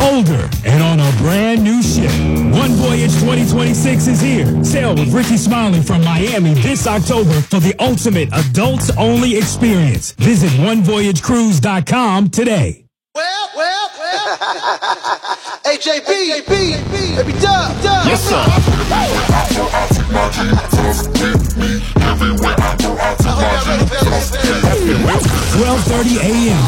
bolder, and on a brand new ship. One Voyage 2026 is here. Sail with Ricky Smiley from Miami this October for the ultimate adults-only experience. Visit onevoyagecruise.com today. Well. Hey, JB, baby, Dub. Yes, sir. 12:30 a.m.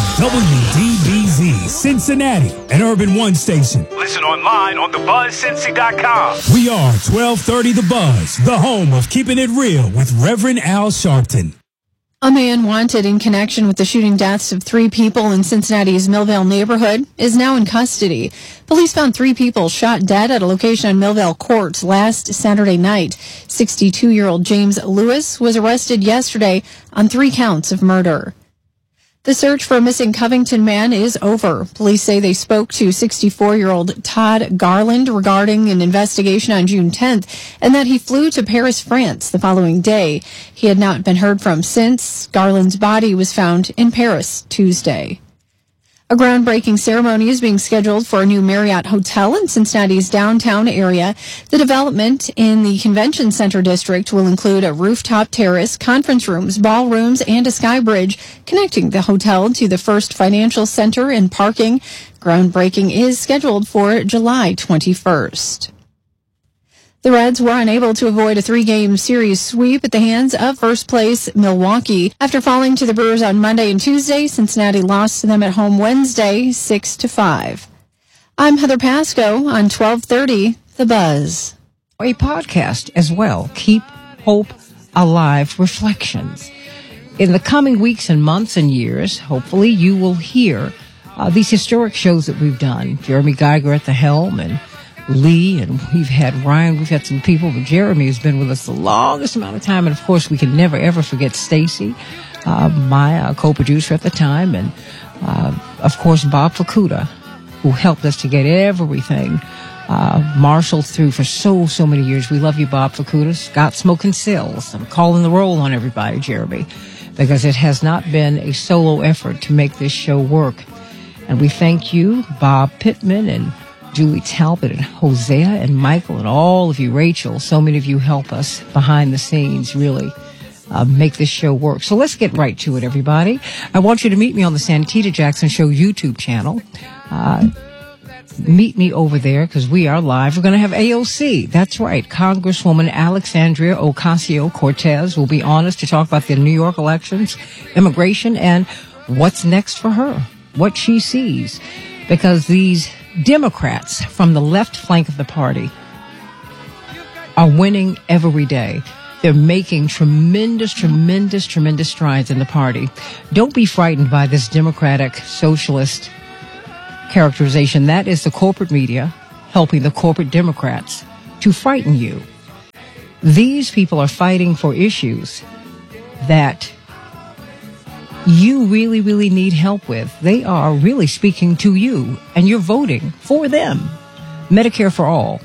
WDBZ, Cincinnati, an Urban One station. Listen online on thebuzzcincy.com. We are 1230 The Buzz, the home of Keeping It Real with Reverend Al Sharpton. A man wanted in connection with the shooting deaths of 3 people in Cincinnati's Millvale neighborhood is now in custody. Police found 3 people shot dead at a location on Millvale Court last Saturday night. 62-year-old James Lewis was arrested yesterday on 3 counts of murder. The search for a missing Covington man is over. Police say they spoke to 64-year-old Todd Garland regarding an investigation on June 10th and that he flew to Paris, France the following day. He had not been heard from since. Garland's body was found in Paris Tuesday. A groundbreaking ceremony is being scheduled for a new Marriott hotel in Cincinnati's downtown area. The development in the convention center district will include a rooftop terrace, conference rooms, ballrooms, and a sky bridge connecting the hotel to the First Financial Center and parking. Groundbreaking is scheduled for July 21st. The Reds were unable to avoid a 3-game series sweep at the hands of first-place Milwaukee. After falling to the Brewers on Monday and Tuesday, Cincinnati lost to them at home Wednesday, 6-5. I'm Heather Pasco on 1230 The Buzz. A podcast as well, Keep Hope Alive Reflections. In the coming weeks and months and years, hopefully you will hear these historic shows that we've done. Jeremy Geiger at the helm and Lee, and we've had Ryan, we've had some people, but Jeremy has been with us the longest amount of time, and of course we can never ever forget Stacy, my co-producer at the time, and of course Bob Fukuda, who helped us to get everything marshaled through for so many years. We love you, Bob Fukuda. Scott Smokin' Sills. I'm calling the roll on everybody, Jeremy, because it has not been a solo effort to make this show work. And we thank you, Bob Pittman and Julie Talbot and Hosea and Michael and all of you, Rachel. So many of you help us behind the scenes really make this show work. So let's get right to it, everybody. I want you to meet me on the Santita Jackson Show YouTube channel. Meet me over there because we are live. We're going to have AOC. That's right. Congresswoman Alexandria Ocasio-Cortez will be on us to talk about the New York elections, immigration, and what's next for her, what she sees. Because these Democrats from the left flank of the party are winning every day. They're making tremendous strides in the party. Don't be frightened by this Democratic socialist characterization. That is the corporate media helping the corporate Democrats to frighten you. These people are fighting for issues that you really need help with. They are really speaking to you, and you're voting for them. Medicare for all,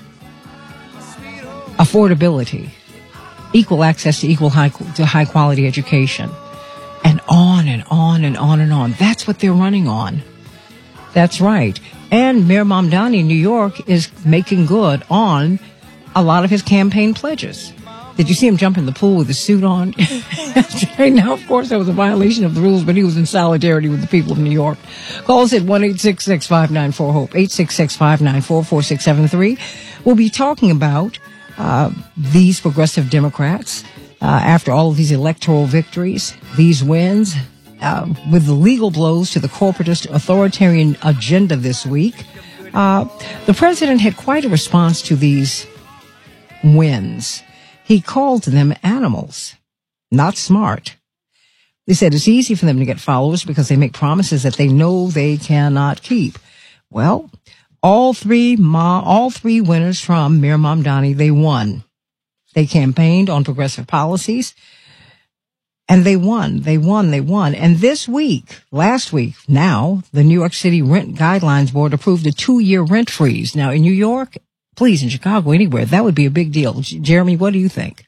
affordability, equal access to high quality education, and on and on and on and on. That's what they're running on. That's right. And Mayor Mamdani in New York is making good on a lot of his campaign pledges. Did you see him jump in the pool with his suit on? Now, of course, that was a violation of the rules, but he was in solidarity with the people of New York. Call us at 1-866-594-HOPE, 866-594-4673. We'll be talking about these progressive Democrats after all of these electoral victories, these wins, with the legal blows to the corporatist authoritarian agenda this week. The president had quite a response to these wins. He called them animals, not smart. They said it's easy for them to get followers because they make promises that they know they cannot keep. Well, all three winners from Mayor Mamdani, they won. They campaigned on progressive policies, and they won. And last week, now, the New York City Rent Guidelines Board approved a 2-year rent freeze. Now, in New York, please, in Chicago, anywhere, that would be a big deal. Jeremy, what do you think?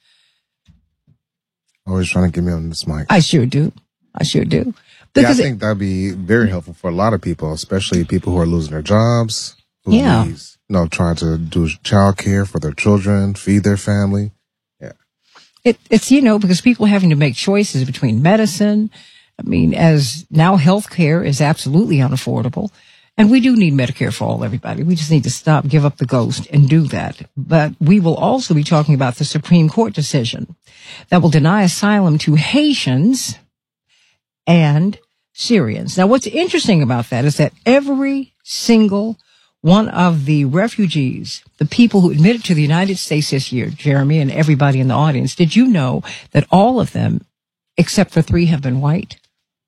Always trying to get me on this mic. I sure do. Yeah, I think that'd be very helpful for a lot of people, especially people who are losing their jobs, who needs, trying to do child care for their children, feed their family. Yeah. It's, because people are having to make choices between medicine. I mean, as now healthcare is absolutely unaffordable. And we do need Medicare for everybody. We just need to give up the ghost and do that. But we will also be talking about the Supreme Court decision that will deny asylum to Haitians and Syrians. Now, what's interesting about that is that every single one of the refugees, the people who admitted to the United States this year, Jeremy and everybody in the audience, did you know that all of them, except for 3, have been white?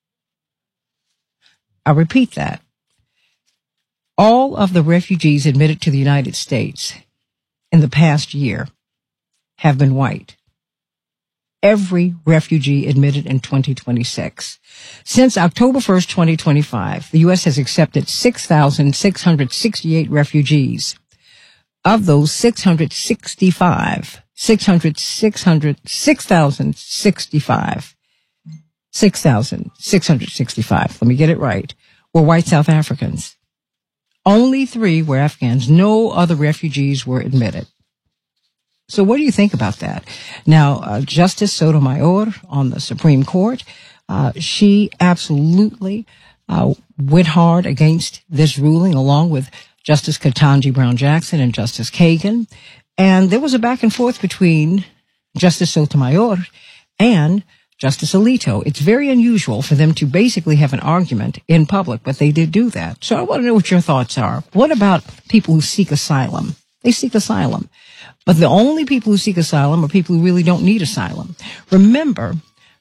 I'll repeat that. All of the refugees admitted to the United States in the past year have been white. Every refugee admitted in 2026. Since October 1st, 2025, the U.S. has accepted 6,668 refugees. Of those 6,665, let me get it right, were white South Africans. Only 3 were Afghans. No other refugees were admitted. So what do you think about that? Now, Justice Sotomayor on the Supreme Court, she absolutely went hard against this ruling, along with Justice Ketanji Brown Jackson and Justice Kagan. And there was a back and forth between Justice Sotomayor and Justice Alito. It's very unusual for them to basically have an argument in public, but they did do that. So I want to know what your thoughts are. What about people who seek asylum? They seek asylum. But the only people who seek asylum are people who really don't need asylum. Remember,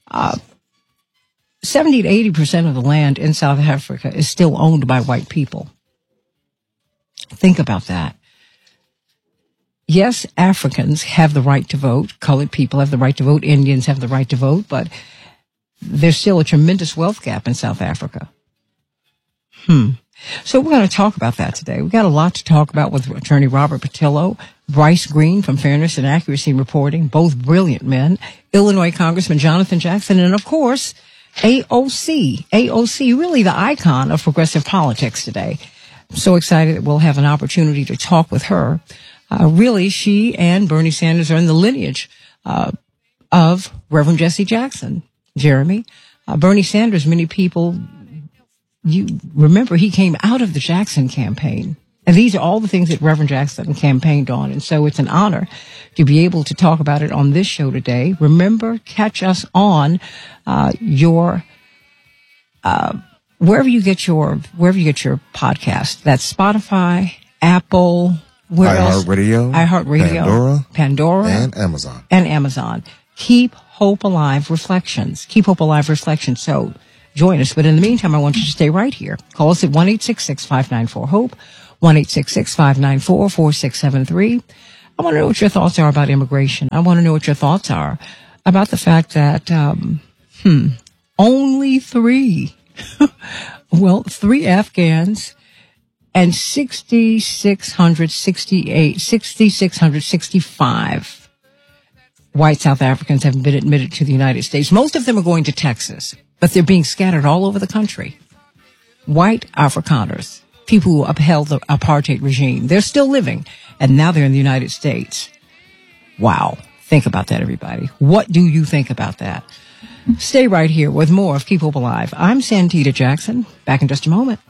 70 to 80% of the land in South Africa is still owned by white people. Think about that. Yes, Africans have the right to vote. Colored people have the right to vote. Indians have the right to vote. But there's still a tremendous wealth gap in South Africa. So we're going to talk about that today. We've got a lot to talk about with Attorney Robert Patillo, Bryce Green from Fairness and Accuracy Reporting, both brilliant men, Illinois Congressman Jonathan Jackson, and of course, AOC. AOC, really the icon of progressive politics today. I'm so excited that we'll have an opportunity to talk with her. Really, she and Bernie Sanders are in the lineage of Reverend Jesse Jackson. Jeremy, Bernie Sanders, many people, you remember he came out of the Jackson campaign. And these are all the things that Reverend Jackson campaigned on. And so it's an honor to be able to talk about it on this show today. Remember, catch us on wherever you get your podcast. That's Spotify, Apple, iHeartRadio, Pandora, and Amazon. Keep Hope Alive Reflections. So join us. But in the meantime, I want you to stay right here. Call us at 1-866-594-HOPE, 1-866-594-4673. I want to know what your thoughts are about immigration. I want to know what your thoughts are about the fact that, only 3 Afghans and 6,665 white South Africans have been admitted to the United States. Most of them are going to Texas, but they're being scattered all over the country. White Afrikaners, people who upheld the apartheid regime, they're still living, and now they're in the United States. Wow. Think about that, everybody. What do you think about that? Stay right here with more of Keep Hope Alive. I'm Santita Jackson. Back in just a moment.